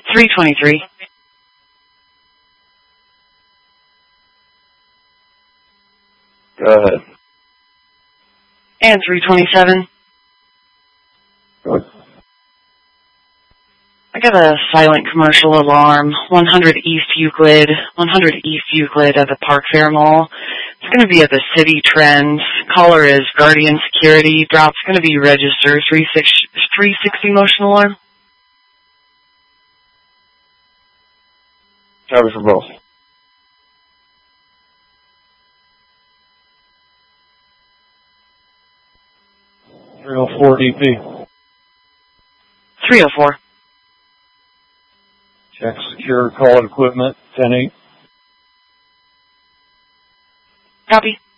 323. Go ahead. And 327. I got a silent commercial alarm, 100 East Euclid, 100 East Euclid at the Park Fair Mall. It's going to be at the City Trends. Caller is Guardian Security. Drop's going to be register 360 motion alarm. Copy for both. .304 DP. 304. Check secure call equipment, 10-8. Copy.